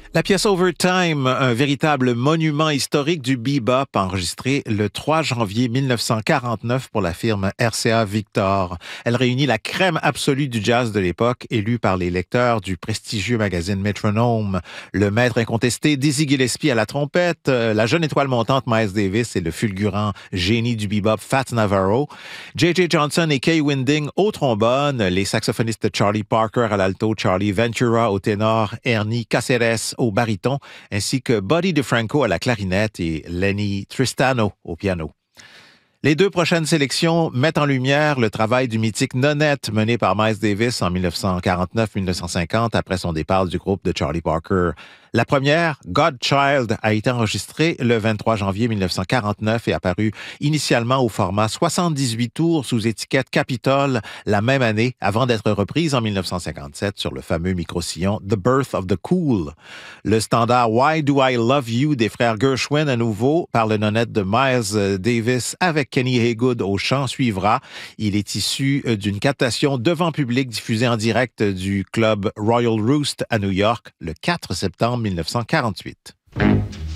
La pièce Overtime, un véritable monument historique du bebop, enregistré le 3 janvier 1949 pour la firme RCA Victor. Elle réunit la crème absolue du jazz de l'époque, élue par les lecteurs du prestigieux magazine Metronome. Le maître incontesté Dizzy Gillespie à la trompette, la jeune étoile montante Miles Davis et le fulgurant génie du bebop Fats Navarro, J.J. Johnson et Kay Winding au trombone, les saxophonistes Charlie Parker à l'alto, Charlie Ventura au ténor, Ernie Caceres au baryton, ainsi que Buddy DeFranco à la clarinette et Lenny Tristano au piano. Les deux prochaines sélections mettent en lumière le travail du mythique Nonette mené par Miles Davis en 1949-1950 après son départ du groupe de Charlie Parker. La première, Godchild, a été enregistrée le 23 janvier 1949 et apparue initialement au format 78 tours sous étiquette Capitol la même année avant d'être reprise en 1957 sur le fameux micro-sillon The Birth of the Cool. Le standard Why Do I Love You des frères Gershwin à nouveau par le nonette de Miles Davis avec Kenny Haygood au chant suivra. Il est issu d'une captation devant public diffusée en direct du club Royal Roost à New York le 4 septembre 1948.